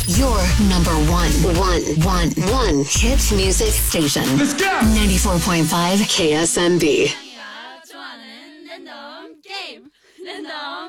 Your number one hit music station. Let's go! 94.5 KSMB. 좋아하는 랜덤 게임 랜덤